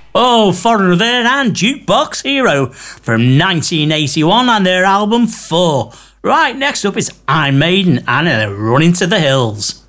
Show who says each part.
Speaker 1: Oh, Foreigner there and Jukebox Hero from 1981 and their album 4. Right, next up is Iron Maiden and Running to the Hills.